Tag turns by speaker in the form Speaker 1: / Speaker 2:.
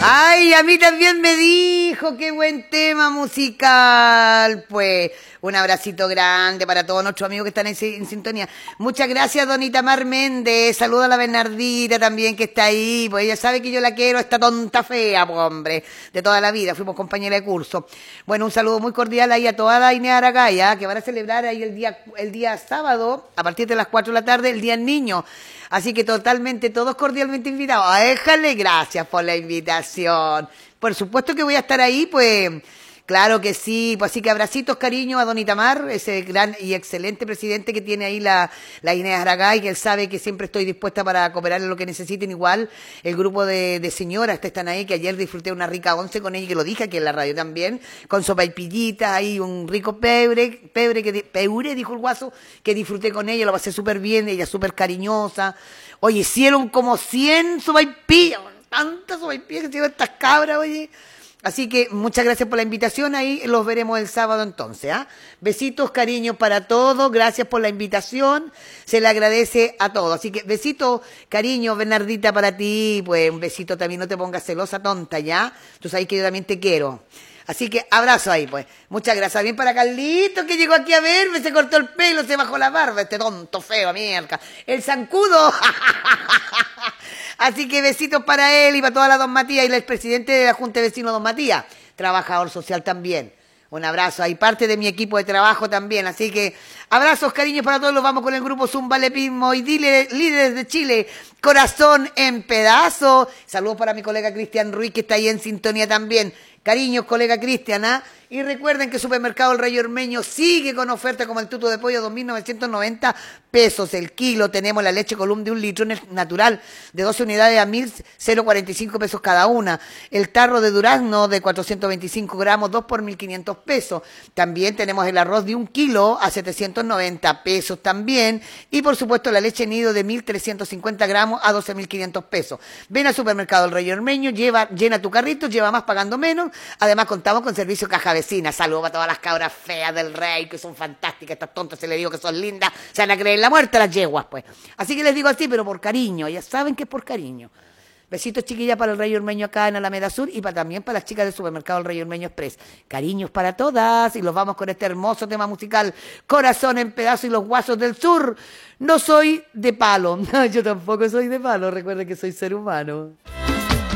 Speaker 1: Ay, a mí también me dijo, qué buen tema musical. Pues un abracito grande para todos nuestros amigos que están en sintonía. Muchas gracias, don Itamar Méndez. Saluda a la Bernardita también que está ahí. Pues ella sabe que yo la quiero, esta tonta fea, pues hombre, de toda la vida. Fuimos compañeras de curso. Bueno, un saludo muy cordial ahí a toda la Inés Aragaya, que van a celebrar ahí el día sábado, a partir de las 4 de la tarde, el Día del Niño. Así que totalmente, todos cordialmente invitados. Déjale, gracias por la invitación. Por supuesto que voy a estar ahí, pues, claro que sí. Pues así que abracitos, cariño a don Itamar, ese gran y excelente presidente que tiene ahí la Inés Aragay, que él sabe que siempre estoy dispuesta para cooperar en lo que necesiten. Igual el grupo de señoras que están ahí, que ayer disfruté una rica once con ella, que lo dije aquí en la radio también, con sopaipillitas, ahí un rico pebre, dijo el guaso, que disfruté con ella, lo pasé súper bien, ella súper cariñosa. Oye, hicieron como 100 sopaipillas, tantas sopaipillas que hicieron estas cabras, oye. Así que muchas gracias por la invitación, ahí los veremos el sábado entonces, ¿ah? Besitos, cariños para todos, gracias por la invitación, se le agradece a todos. Así que besitos, cariño, Bernardita, para ti, pues un besito también, no te pongas celosa, tonta, ¿ya? Tú sabes que yo también te quiero. Así que abrazo ahí, pues. Muchas gracias. Bien para Carlito, que llegó aquí a verme, se cortó el pelo, se bajó la barba, este tonto feo, mierda. El zancudo. Así que besitos para él y para toda la don Matías y el expresidente de la Junta de Vecinos, don Matías, trabajador social también. Un abrazo, hay parte de mi equipo de trabajo también, así que abrazos, cariños para todos, los vamos con el grupo Zumba Lepismo y líderes de Chile, corazón en pedazo. Saludos para mi colega Cristian Ruiz, que está ahí en sintonía también. Cariños, colega Cristian, ¿ah? Y recuerden que Supermercado El Rey Ormeño sigue con oferta como el tuto de pollo, 2.990 pesos el kilo. Tenemos la leche Column de 1 litro natural de 12 unidades a 1.045 pesos cada una. El tarro de durazno de 425 gramos, 2 por 1.500 pesos. También tenemos el arroz de 1 kilo a 790 pesos también. Y por supuesto la leche nido de 1.350 gramos a 12.500 pesos. Ven al Supermercado El Rey Ormeño, llena tu carrito, lleva más pagando menos. Además contamos con servicio caja vecina. Saludos para todas las cabras feas del rey, que son fantásticas. Estas tontas, se les digo que son lindas, se van a creer la muerte las yeguas, pues. Así que les digo así, pero por cariño. Ya saben que es por cariño. Besitos, chiquillas, para el Rey Ormeño acá en Alameda Sur y también para las chicas del Supermercado El Rey Ormeño Express. Cariños para todas y los vamos con este hermoso tema musical, Corazón en Pedazos y los Guasos del Sur. No soy de palo. Yo tampoco soy de palo. Recuerden que soy ser humano.